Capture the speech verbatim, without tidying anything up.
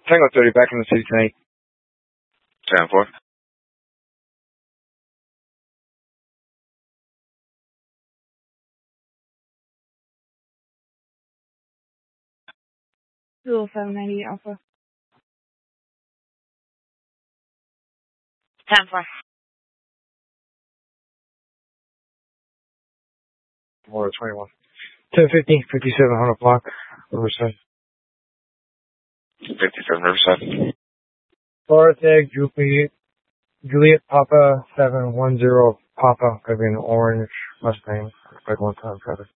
Tango thirty, back in the city tonight. ten four. two oh seven ninety Alpha. ten four. More twenty-one. ten fifty, fifty-seven hundred block, Riverside. fifty-seven Riverside. Florida Tag, Juliet, Juliet Papa seven one zero Papa, could be an orange Mustang, like one time traffic.